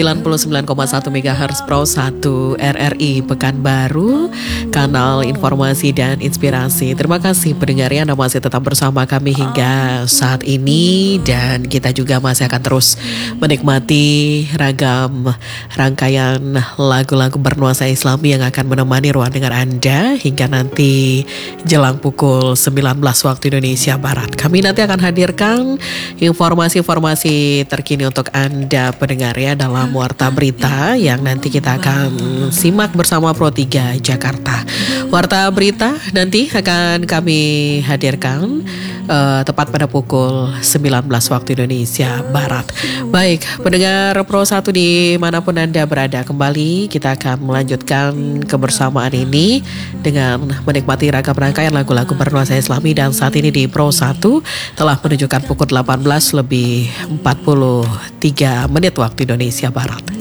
99,1 MHz Pro 1 RRI Pekanbaru, kanal informasi dan inspirasi. Terima kasih pendengarnya, Anda masih tetap bersama kami hingga saat ini, dan kita juga masih akan terus menikmati ragam rangkaian lagu-lagu bernuansa Islami yang akan menemani ruang dengar Anda hingga nanti jelang pukul 19 waktu Indonesia Barat. Kami nanti akan hadirkan informasi-informasi terkini untuk Anda pendengar ya dalam Warta Berita yang nanti kita akan simak bersama Pro 3 Jakarta. Warta Berita nanti akan kami hadirkan tepat pada pukul 19 waktu Indonesia Barat. Baik, pendengar Pro 1 dimanapun Anda berada, kembali kita akan melanjutkan kebersamaan ini dengan menikmati ragam rangkaian lagu-lagu bernuansa Islami, dan saat ini di Pro 1 telah menunjukkan pukul 18 lebih 43 menit waktu Indonesia Barat.